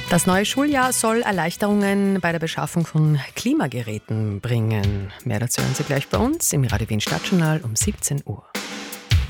Das neue Schuljahr soll Erleichterungen bei der Beschaffung von Klimageräten bringen. Mehr dazu hören Sie gleich bei uns im Radio Wien Stadtjournal um 17 Uhr.